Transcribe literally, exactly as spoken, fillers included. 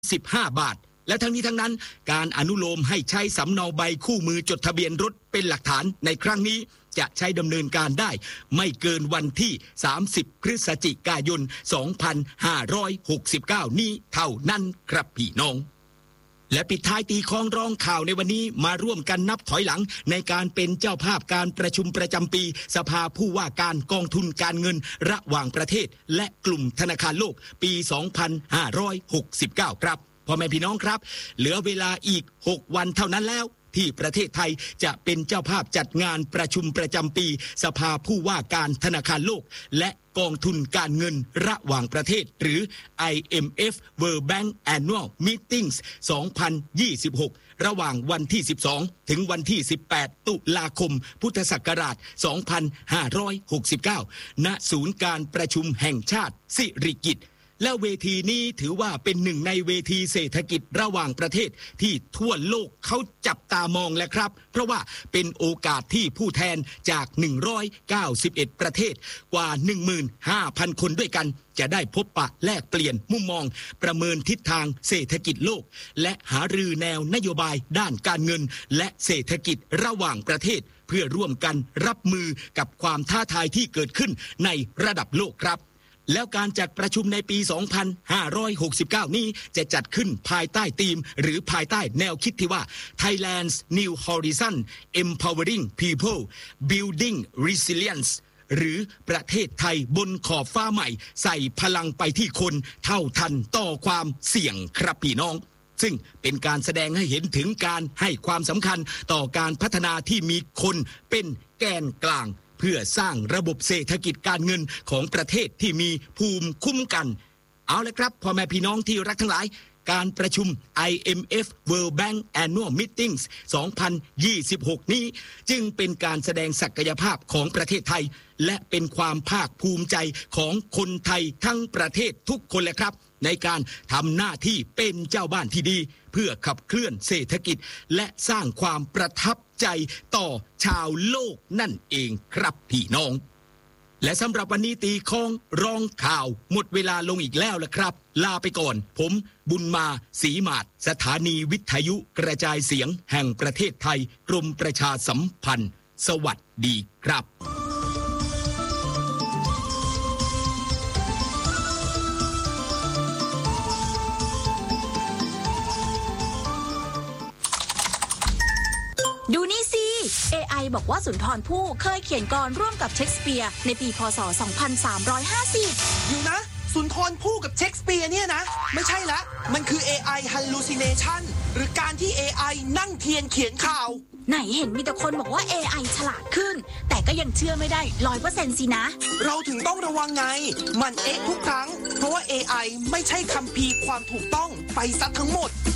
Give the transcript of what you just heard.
สิบห้าบาทและทั้งนี้ทั้งนั้นการอนุโลมให้ใช้สำเนาใบคู่มือจดทะเบียนรถเป็นหลักฐานในครั้งนี้จะใช้ดำเนินการได้ไม่เกินวันที่สามสิบพฤศจิกายนสองพันห้าร้อยหกสิบเก้านี้เท่านั้นครับพี่น้องและปิดท้ายตีคล้องร้องข่าวในวันนี้มาร่วมกันนับถอยหลังในการเป็นเจ้าภาพการประชุมประจำปีสภาผู้ว่าการกองทุนการเงินระหว่างประเทศและกลุ่มธนาคารโลกปีสองพันห้าร้อยหกสิบเก้าครับพ่อแม่พี่น้องครับเหลือเวลาอีกหกวันเท่านั้นแล้วที่ประเทศไทยจะเป็นเจ้าภาพจัดงานประชุมประจำปีสภาผู้ว่าการธนาคารโลกและกองทุนการเงินระหว่างประเทศหรือ ไอ เอ็ม เอฟ World Bank Annual Meetings สองพันยี่สิบหกระหว่างวันที่สิบสองถึงวันที่สิบแปดตุลาคมพุทธศักราชสองพันห้าร้อยหกสิบเก้าณศูนย์การประชุมแห่งชาติสิริกิติ์และเวทีนี้ถือว่าเป็นหนึ่งในเวทีเศรษฐกิจระหว่างประเทศที่ทั่วโลกเขาจับตามองแหละครับเพราะว่าเป็นโอกาสที่ผู้แทนจากหนึ่งร้อยเก้าสิบเอ็ดประเทศกว่า หนึ่งหมื่นห้าพัน คนด้วยกันจะได้พบปะแลกเปลี่ยนมุมมองประเมินทิศทางเศรษฐกิจโลกและหารือแนวนโยบายด้านการเงินและเศรษฐกิจระหว่างประเทศเพื่อร่วมกันรับมือกับความท้าทายที่เกิดขึ้นในระดับโลกครับแล้วการจัดประชุมในปีสองพันห้าร้อยหกสิบเก้านี้จะจัดขึ้นภายใต้ธีมหรือภายใต้แนวคิดที่ว่า Thailand's New Horizon Empowering People Building Resilience หรือประเทศไทยบนขอบฟ้าใหม่ใส่พลังไปที่คนเท่าทันต่อความเสี่ยงครับพี่น้องซึ่งเป็นการแสดงให้เห็นถึงการให้ความสำคัญต่อการพัฒนาที่มีคนเป็นแกนกลางเพื่อสร้างระบบเศรษฐกิจการเงินของประเทศที่มีภูมิคุ้มกันเอาละครับพ่อแม่พี่น้องที่รักทั้งหลายการประชุม ไอ เอ็ม เอฟ World Bank Annual Meetings สองพันยี่สิบหกนี้จึงเป็นการแสดงศักยภาพของประเทศไทยและเป็นความภาคภูมิใจของคนไทยทั้งประเทศทุกคนแหละครับในการทำหน้าที่เป็นเจ้าบ้านที่ดีเพื่อขับเคลื่อนเศรษฐกิจและสร้างความประทับใจต่อชาวโลกนั่นเองครับพี่น้องและสำหรับวันนี้ตีคล้องร้องข่าวหมดเวลาลงอีกแล้วล่ะครับลาไปก่อนผมบุญมาศรีมาศสถานีวิทยุกระจายเสียงแห่งประเทศไทยกรมประชาสัมพันธ์สวัสดีครับดูนี่สิ เอ ไอ บอกว่าสุนทรภู่เคยเขียนกลอนร่วมกับเชคสเปียร์ในปีพ.ศ. สองพันสามร้อยห้าสิบอยู่นะสุนทรภู่กับเชคสเปียร์เนี่ยนะไม่ใช่ละมันคือ เอ ไอ hallucination หรือการที่ เอ ไอ นั่งเทียนเขียนข่าวไหนเห็นมีแต่คนบอกว่า เอ ไอ ฉลาดขึ้นแต่ก็ยังเชื่อไม่ได้ ร้อยเปอร์เซ็นต์ สินะเราถึงต้องระวังไงมันเอ๊ะทุกครั้งเพราะว่า เอ ไอ ไม่ใช่คัมภีร์ความถูกต้องไปซะทั้งหมด